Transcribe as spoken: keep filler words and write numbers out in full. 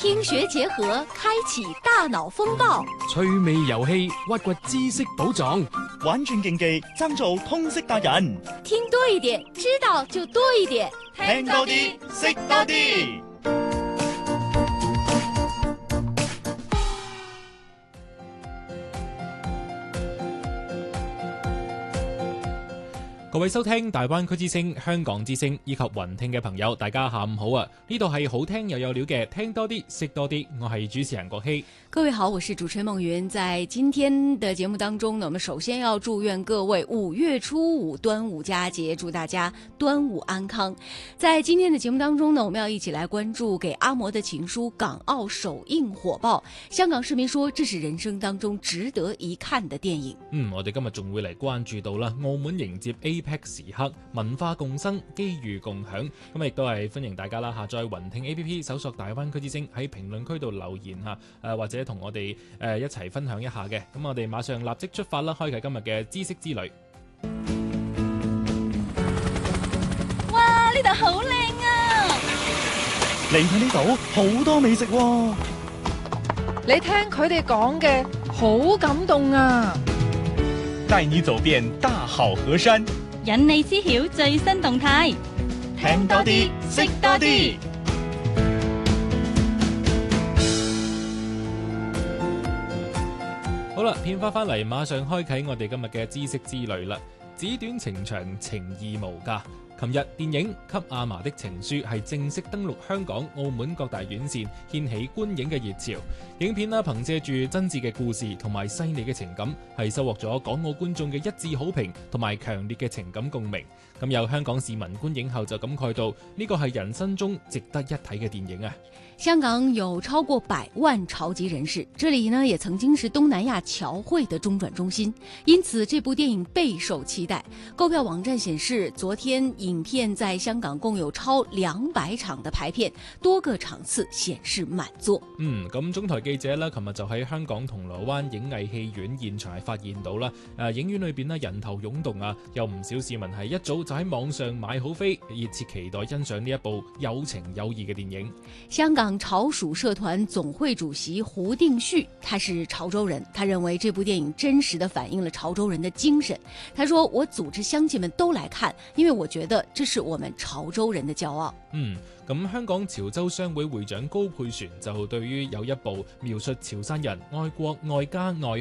聽學結合，開啟大腦風暴， 趣味遊戲，挖掘知識寶藏， 玩轉競技，爭做通識達人。 聽多一點，知道就多一點， 聽多啲，識多啲。 各位收聽大灣區之聲、香港之聲以及雲聽嘅朋友，大家下午好啊！呢度係好聽又有料嘅，聽多啲，識多啲。我係主持人國希。 各位好，我是主持人夢雲。在今天的節目當中呢，我們首先要祝願各位五月初五端午佳節，祝大家端午安康。在今天的節目當中呢，我們要一起來關注給阿嬤的情書港澳首映火爆。香港市民說，這是人生當中值得一看的電影。 嗯，我哋今日仲會嚟關注到啦，澳門迎接 A P E C 時刻，文化共生，機遇共享。咁亦都係歡迎大家啦，下載雲聽 A P P， 搜索大灣區之聲，喺評論區度留言吓，誒、呃、或者同我哋誒、呃、一齊分享一下嘅。咁我哋馬上立即出發啦，開啟今日嘅知識之旅。 哇，呢度好靚啊！ 嚟睇呢度好多美食喎。 你聽佢哋講嘅好感動啊！ 帶你走遍大好河山， 引你知曉最新動態， 聽多啲，識多啲。 好啦，片花翻嚟，馬上開啟我哋今日嘅知識之旅啦。紙短情長，情義無價。琴日電影《給阿嫲的情書》係正式登陸香港、澳門各大院線，掀起觀影嘅熱潮。影片啦，憑借住真摯嘅故事同埋細膩嘅情感，係收穫咗港澳觀眾嘅一致好評同埋強烈嘅情感共鳴。咁有香港市民觀影後就感慨到，呢個係人生中值得一睇嘅電影啊！ 香港有超過百萬潮籍人士，這裡呢也曾經是東南亞僑匯的中轉中心，因此這部電影備受期待。購票網站顯示，昨天影片在香港共有超兩百場的排片，多個場次顯示滿座。 嗯，咁中台記者呢，琴日就喺香港銅鑼灣影藝戲院現場係發現到啦，誒，影院裏邊呢人頭湧動啊，有唔少市民係一早就喺網上買好飛，熱切期待欣賞呢一部有情有義嘅電影。 香港潮屬社團總會主席胡定旭，他是潮州人，他認為這部電影真實地反映了潮州人的精神。他說，我組織鄉親們都來看，因為我覺得這是我們潮州人的驕傲。 嗯，咁香港潮州商會會長高佩璇就對於有一部描述潮汕人愛國愛家愛